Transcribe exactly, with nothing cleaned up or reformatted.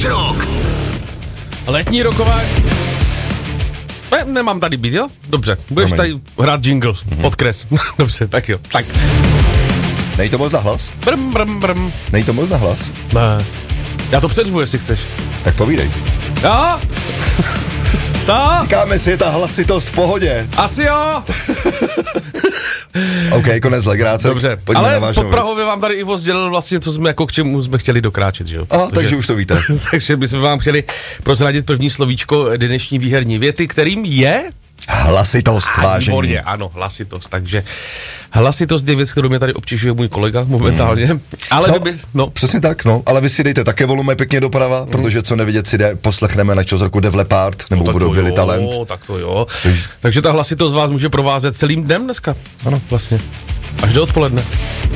rok. Letní roková... Ne, nemám tady být, jo? Dobře, budeš Promiň. tady hrát jingle, mm-hmm. podkres. Dobře, tak jo, tak. Nej to moc na hlas? Brm, brm, brm. Nej to moc na hlas? Ne. Já to předřvu, jestli chceš. Tak povídej. Jo? Co? Říkáme si, je ta hlasitost v pohodě. Asi jo. OK, konec legráce. Dobře, Pojďme na ale vážnou pod Prahově vám tady Ivo sdělil vlastně, co jsme jako k čemu jsme chtěli dokráčet, že jo? Aha, takže, takže už to víte. Takže bychom vám chtěli prozradit první slovíčko dnešní výherní věty, kterým je... Hlasitost, vážení. Výborně, ano, hlasitost, takže hlasitost je věc, kterou mě tady obtěžuje můj kolega momentálně, mm. ale no, kdyby, no. Přesně tak, no, ale vy si dejte také volume pěkně doprava, mm. protože co nevidět si jde, poslechneme na čas roku Def Leppard, nebo no, budou byli talent. Tak to jo, takže ta hlasitost vás může provázet celým dnem dneska, ano, vlastně, až do odpoledne.